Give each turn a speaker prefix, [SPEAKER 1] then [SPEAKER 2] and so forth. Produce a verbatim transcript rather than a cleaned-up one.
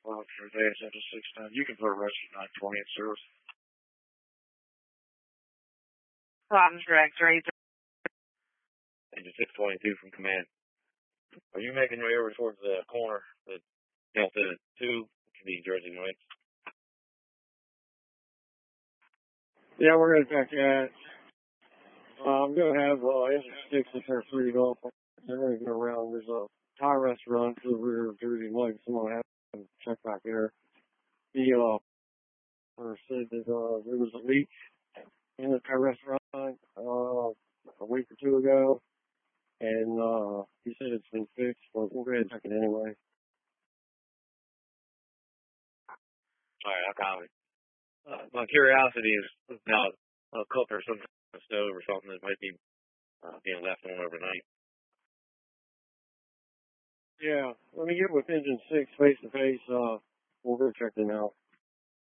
[SPEAKER 1] Well, for the Central six ten, you can put a rest of nine twenty in service.
[SPEAKER 2] Contract right
[SPEAKER 1] Engine six twenty-two from command. Are you making your way over towards the corner, the Delta two, which would be Jersey Mike?
[SPEAKER 3] Yeah, we're going to check that. Uh, I'm going to have uh, engine six if they're free to go. They're going to go around. There's a tire restaurant to the rear of Jersey Mike. Someone has to check back there. The uh, or said that uh, there was a leak in the tire restaurant uh, a week or two ago. And uh, he said it's been fixed, but we'll go ahead and check it anyway.
[SPEAKER 1] All right, I'll copy. Uh, my curiosity is now a cook or some kind of stove or something that might be uh, being left on overnight.
[SPEAKER 3] Yeah, let me get with engine six face to face. Uh, we'll go check it out.